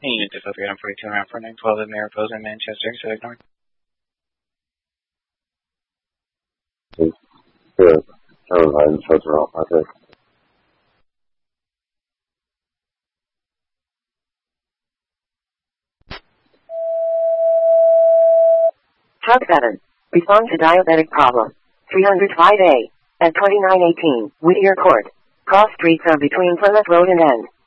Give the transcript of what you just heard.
Unit to Sophia on 42 around 4912 of Mariposa in Manchester, so ignore. Caroline Sutherland, okay. Truck 7. Respond to diabetic problem. 305A. At 2918, Whittier Court. Cross streets are between Plymouth Road and End.